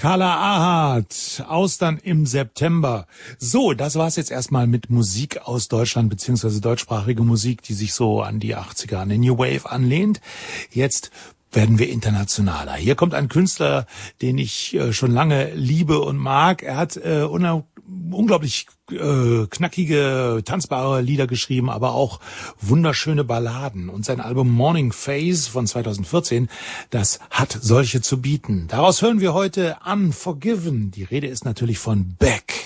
Kala Ahad, Austern im September. So, das war's jetzt erstmal mit Musik aus Deutschland, beziehungsweise deutschsprachige Musik, die sich so an die 80er, an den New Wave anlehnt. Jetzt werden wir internationaler. Hier kommt ein Künstler, den ich schon lange liebe und mag. Er hat unglaublich knackige, tanzbare Lieder geschrieben, aber auch wunderschöne Balladen. Und sein Album Morning Phase von 2014, das hat solche zu bieten. Daraus hören wir heute Unforgiven. Die Rede ist natürlich von Beck.